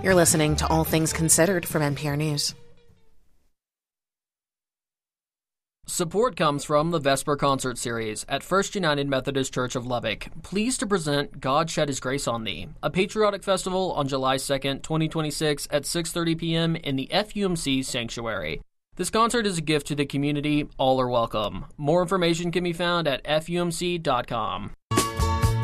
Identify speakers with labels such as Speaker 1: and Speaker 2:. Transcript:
Speaker 1: You're listening to All Things Considered from NPR News.
Speaker 2: Support comes from the Vesper Concert Series at First United Methodist Church of Lubbock. Pleased to present God Shed His Grace on Thee, a patriotic festival on July 2nd, 2026 at 6:30 p.m. in the FUMC Sanctuary. This concert is a gift to the community. All are welcome. More information can be found at fumc.com.